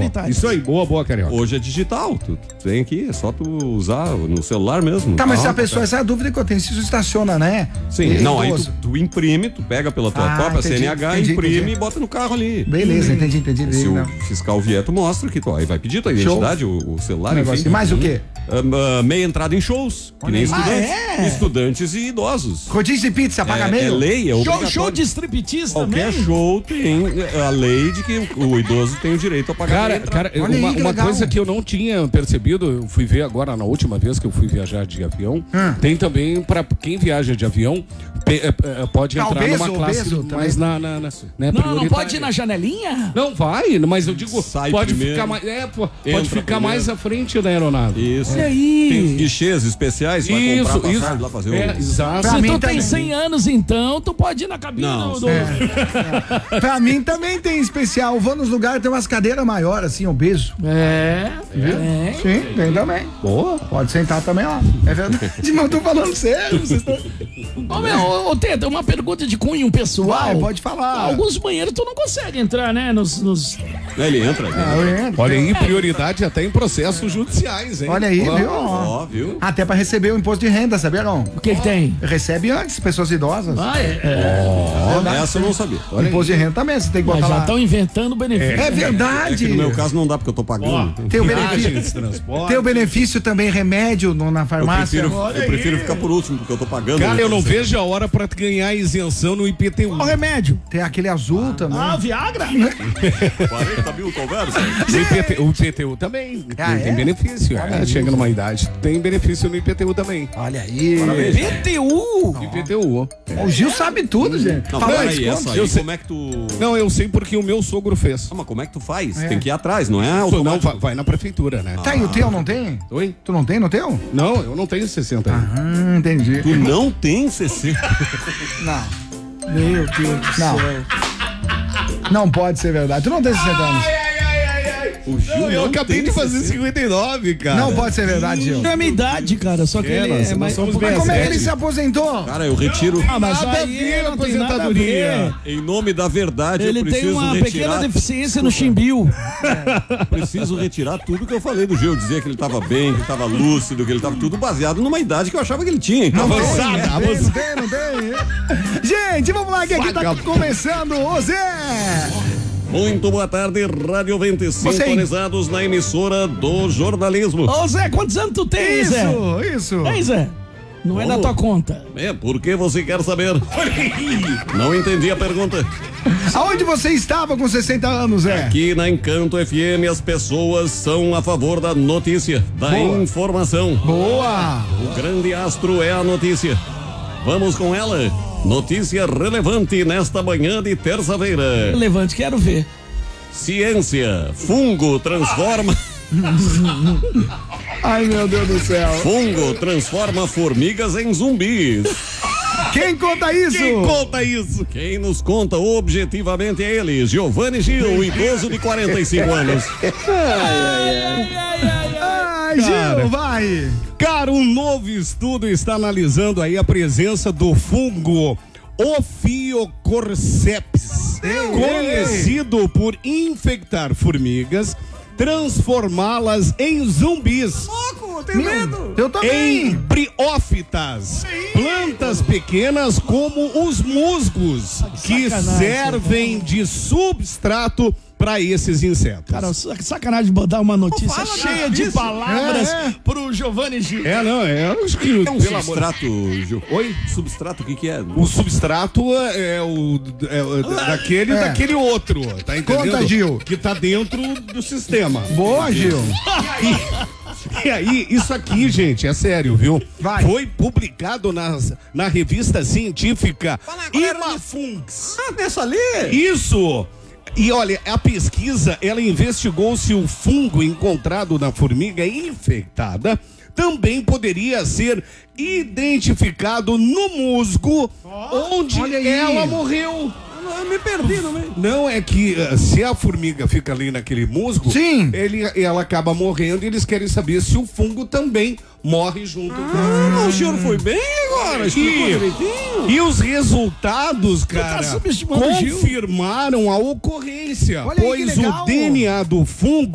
sanitários. Isso aí, boa, Carioca. Hoje é digital, tu vem aqui, é só tu usar no celular mesmo. Tá, mas se a pessoa, essa é a dúvida que eu tenho, se isso estaciona, né? Sim, não, aí tu imprime, tu pega pela tua própria entendi, CNH, imprime e bota no carro ali. Beleza, entendi. Se Não. o fiscal vier, tu mostra que tu aí vai pedir tua identidade, o celular, enfim. E mais o quê? Meia entrada em shows, que nem estudantes. Estudantes e idosos. Rodízio de pizza, paga meio? É lei, é obrigatório. Show de striptease também. Qualquer show tem a lei de que o idoso tem o direito a pagar meia entrada. Cara, Olha aí, que uma legal. coisa que eu não tinha percebido, eu fui ver agora na última vez que eu fui viajar de avião, tem também pra quem viaja de avião, pode entrar obeso, numa classe obeso mais também. né, Não prioritária. pode ir na janelinha? Não vai, mas eu digo, Sai pode primeiro, ficar mais, pode entra ficar primeiro. mais à frente da aeronave. Isso. E aí? Tem guichês especiais, vai comprar passagem lá fazer exato. Pra Se mim tu tem também. 100 anos, então, tu pode ir na cabine Não, do... Pra mim também tem especial. Vou nos lugares, tem umas cadeiras maiores, assim, obeso. Sim, tem também. Boa. Pode sentar também lá. É verdade. Mas eu tô falando sério. Vocês estão... Ô, Teta, uma pergunta de cunho pessoal. Vai, pode falar. Alguns banheiros tu não consegue entrar, né? Nos... Ele entra. Olha aí, prioridade até em processos judiciais, hein? Olha aí, viu? Ó, viu? Até pra receber o imposto de renda, sabia não? O que tem? Recebe antes, pessoas idosas. Essa eu não sabia. O imposto de renda também, você tem que Mas botar já lá. estão inventando benefício. É verdade. No meu caso não dá porque eu tô pagando. Tem o Viagens, benefício. transporte. Tem o benefício também, remédio na farmácia. Eu prefiro ficar por último porque eu tô pagando. Cara, eu não vejo a hora pra ganhar isenção no IPTU. O remédio. Tem aquele azul também. Ah, Viagra? 40 mil conversa. O IPTU também tem é? benefício. Chega numa idade, tem benefício no IPTU também. Olha aí. PTU. IPTU. O Gil sabe tudo, gente. Não, Fala peraí, desconto. essa aí, Eu sei. como é que tu... Não, eu sei porque o meu sogro fez. Ah, mas como é que tu faz? Tem que ir atrás, não é Não, automático? vai na prefeitura, né? Tá, e o teu não tem? Oi? Tu não tem no teu? Não, eu não tenho 60 aí. Entendi. Tu não tem 60. Não. Meu Deus do Não. céu. Não pode ser verdade. Tu não tem 60 anos. O Gil Eu não acabei tem de fazer 60. 59, cara. Não pode ser verdade, Gil. Não é a minha idade, cara, só que ele nós mais... somos Mas como é que ele bem se aposentou? Cara, eu retiro. Ah, mas Nada a aí ver não tem nada a aposentadoria. ver. Em nome da verdade, Ele eu tem preciso uma pequena retirar. deficiência no chimbil. Preciso retirar tudo que eu falei do Gil. Dizer que ele tava bem, que ele tava lúcido, que ele tava tudo baseado numa idade que eu achava que ele tinha. Então, Não tem. Gente, vamos lá, que aqui tá começando o Zé. Muito boa tarde, Rádio 20, sintonizados na emissora do jornalismo. Ô, Zé, quantos anos tu tem, Zé? Isso. Ei, Zé. Não é da tua conta. Por que você quer saber? Não entendi a pergunta. Aonde você estava com 60 anos, Zé? Aqui na Encanto FM as pessoas são a favor da notícia, da informação. Boa. O grande astro é a notícia. Vamos com ela. Notícia relevante nesta manhã de terça-feira. Levante, quero ver. Ciência. Fungo transforma... Ai, meu Deus do céu. Fungo transforma formigas em zumbis. Quem conta isso? Quem conta isso? Quem nos conta objetivamente é ele, Giovanni Gil, idoso de 45 anos. Ai, Gil, vai. Cara, um novo estudo está analisando aí a presença do fungo Ophiocordyceps, conhecido por infectar formigas, transformá-las em zumbis. Tenho medo. Eu também. Em briófitas, plantas pequenas como os musgos, que servem de substrato para esses insetos. Cara, sacanagem de mandar uma notícia cheia de palavras pro Giovanni Gil. Acho que É um substrato, Gil. Oi? Substrato, o que é? O substrato daquele outro, tá entendendo? Conta, Gil. Que tá dentro do sistema. Boa, Gil. E aí, isso aqui, gente, é sério, viu? Vai. Foi publicado na revista científica Imafungs. Ah, nessa ali? Isso! E olha, a pesquisa, ela investigou se o fungo encontrado na formiga infectada também poderia ser identificado no musgo onde ela morreu. Eu me perdi no meio. Não, é que se a formiga fica ali naquele musgo, Sim. ela acaba morrendo e eles querem saber se o fungo também morre junto com O senhor foi bem agora, explicou direitinho. E os resultados, tá cara, subestimando o Gil. confirmaram a ocorrência, Olha aí, que pois legal. o DNA do fungo